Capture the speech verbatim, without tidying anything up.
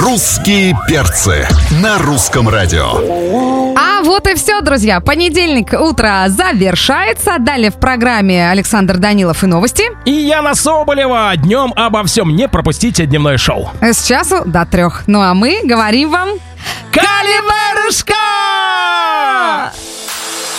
«Русские перцы» на русском радио. А вот и все, друзья. Понедельник, утро завершается. Далее в программе Александр Данилов и новости. И Яна Соболева. Днем обо всем. Не пропустите дневное шоу. С часу до трех. Ну а мы говорим вам... Каливерушка!